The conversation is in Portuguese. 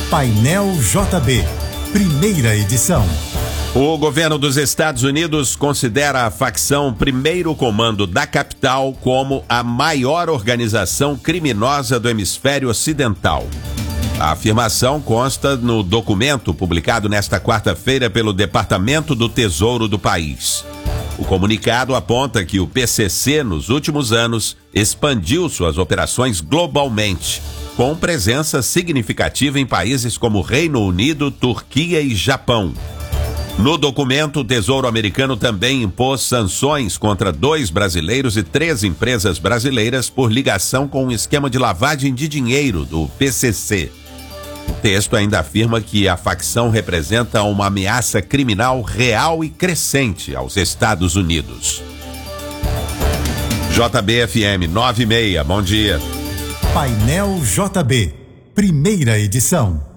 Painel JB, primeira edição. O governo dos Estados Unidos considera a facção Primeiro Comando da capital como a maior organização criminosa do hemisfério ocidental. A afirmação consta no documento publicado nesta quarta-feira pelo Departamento do Tesouro do país. O comunicado aponta que o PCC, nos últimos anos, expandiu suas operações globalmente, com presença significativa em países como Reino Unido, Turquia e Japão. No documento, o Tesouro americano também impôs sanções contra 2 brasileiros e 3 empresas brasileiras por ligação com um esquema de lavagem de dinheiro do PCC. O texto ainda afirma que a facção representa uma ameaça criminal real e crescente aos Estados Unidos. JBFM 96, bom dia. Painel JB, primeira edição.